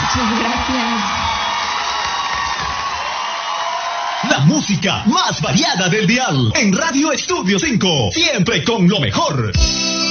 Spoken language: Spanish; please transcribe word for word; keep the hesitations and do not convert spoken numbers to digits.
Muchas gracias. La música más variada del dial en Radio Estudio cinco, siempre con lo mejor.